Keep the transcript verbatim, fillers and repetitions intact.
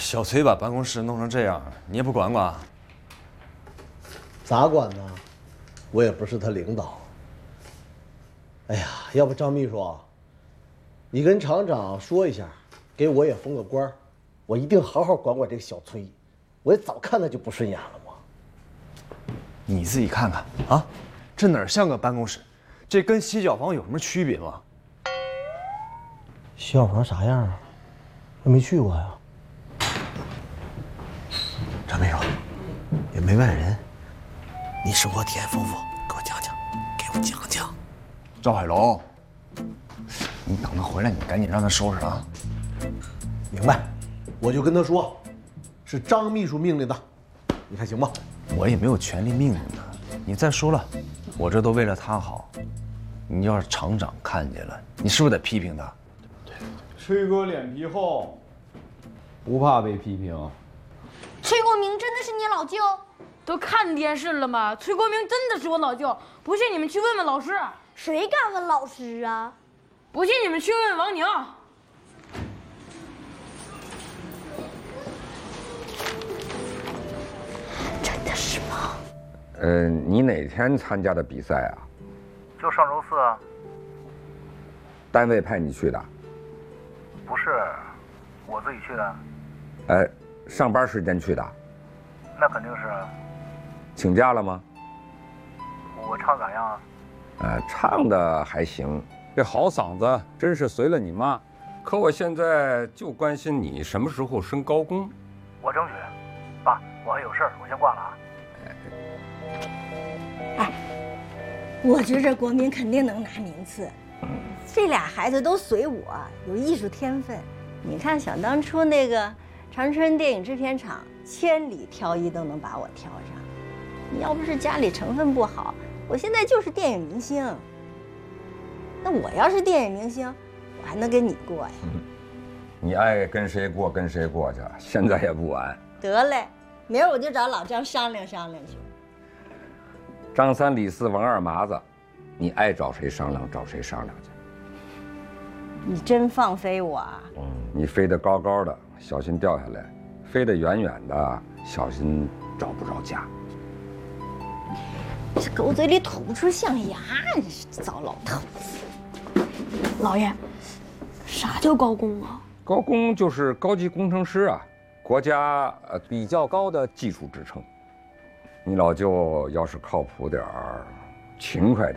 小崔把办公室弄成这样，你也不管管？ 咋管呢？我也不是他领导。哎呀，要不张秘书，你跟厂长说一下，给我也封个官儿，我一定好好管管这个小崔。我也早看他就不顺眼了嘛。 你自己看看啊，这哪像个办公室？这跟洗脚房有什么区别吗？ 洗脚房啥样啊？还没去过呀。张秘书，也没外人，你生活体验丰富，给我讲讲，给我讲讲。 赵海龙，你等他回来，你赶紧让他收拾啊。 明白，我就跟他说，是张秘书命令的，你看行吗？ 我也没有权利命令他。你再说了，我这都为了他好。你要是厂长看见了，你是不是得批评他？ 对，崔哥脸皮厚，不怕被批评。 崔国明真的是你老舅？ 都看电视了吗？崔国明真的是我老舅，不信你们去问问老师。 谁敢问老师啊？ 不信你们去问问王宁。 真的是吗？ 呃，你哪天参加的比赛啊？ 就上周四啊。 单位派你去的？ 不是，我自己去的。 哎，上班时间去的？ 那肯定是。 请假了吗？ 我唱咋样啊？ 呃，唱的还行，这好嗓子真是随了你妈。可我现在就关心你什么时候升高工。 我争取。爸，我还有事儿，我先挂了啊。 哎，我觉着国民肯定能拿名次。这俩孩子都随我，有艺术天分。你看，想当初那个长春电影制片厂，千里挑一都能把我挑上。你要不是家里成分不好，我现在就是电影明星。那我要是电影明星，我还能跟你过呀？ 嗯、你爱跟谁过跟谁过去，现在也不晚。 得嘞，明儿我就找老张商量商量去。 张三李四王二麻子，你爱找谁商量找谁商量去。 你真放飞我啊！ 嗯，你飞得高高的，小心掉下来；飞得远远的，小心找不着家。 这狗嘴里吐不出象牙，你是糟老头子。 老爷，啥叫高工啊？ 高工就是高级工程师啊，国家呃比较高的技术职称。你老舅要是靠谱点儿，勤快点